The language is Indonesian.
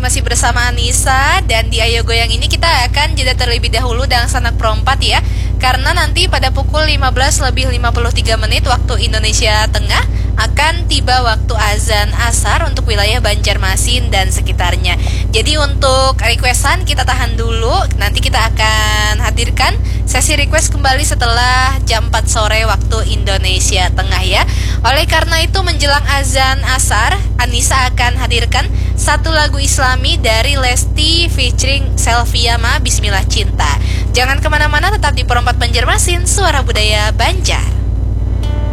masih bersama Anissa. Dan di Ayo Goyang ini kita akan jeda terlebih dahulu dengan Sanak Perompat ya. Karena nanti pada pukul 15:53 waktu Indonesia Tengah akan tiba waktu azan asar untuk wilayah Banjarmasin dan sekitarnya. Jadi untuk requestan kita tahan dulu. Nanti kita akan hadirkan sesi request kembali setelah jam 4 sore waktu Indonesia Tengah ya. Oleh karena itu menjelang azan asar, Anissa akan hadirkan satu lagu Islami dari Lesti featuring Selviama, Bismillah Cinta. Jangan kemana-mana, tetap di Perompat Banjarmasin, Suara Budaya Banjar.